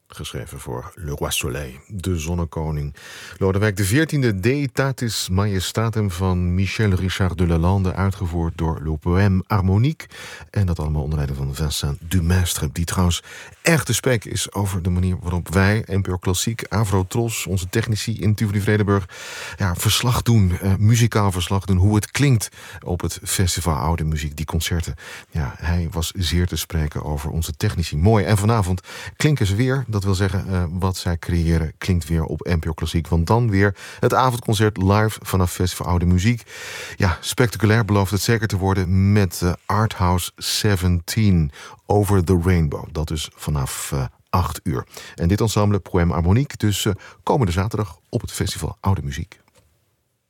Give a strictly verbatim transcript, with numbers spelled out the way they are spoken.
Geschreven voor Le Roi Soleil, de zonnekoning. Lodewijk de veertiende, Deitatis Majestatem van Michel Richard de Lalande, uitgevoerd door Le Poème Harmonique. En dat allemaal onder leiding van Vincent Dumestre, die trouwens erg te spreken is over de manier waarop wij, N P O Klassiek, Avrotros, onze technici in Tivoli-Vredenburg, ja, verslag doen, uh, muzikaal verslag doen, hoe het klinkt op het Festival Oude Muziek, die concerten. Ja, hij was zeer te spreken over onze technici. Mooi. En vanavond klinken ze weer. Dat wil zeggen, uh, wat zij creëren klinkt weer op N P O Klassiek. Want dan weer het avondconcert live vanaf Festival Oude Muziek. Ja, spectaculair belooft het zeker te worden met uh, Arthouse zeventien, Over the Rainbow. Dat is vanaf uh, acht uur. En dit ensemble, Poème Harmonique, dus uh, komende zaterdag op het Festival Oude Muziek.